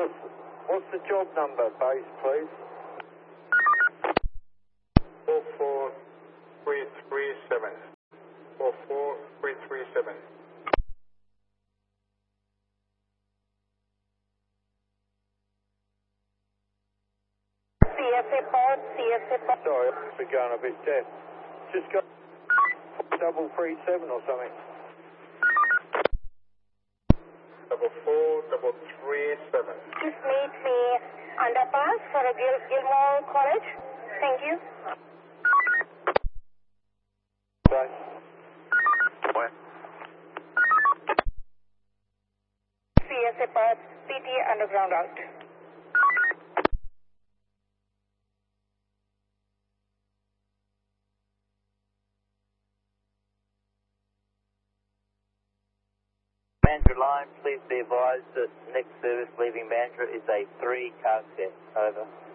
What's the job number, base, please? 44337. 44337. CSA pod, CSA pod. Sorry, we're going a bit deaf. Just go 437 or something. 44337. Please meet me underpass for a Gilmore College. Thank you. Bye. CSA pod, PTA underground out. Mandurah line, please be advised that next service leaving Mandurah is a 3-car set. Over.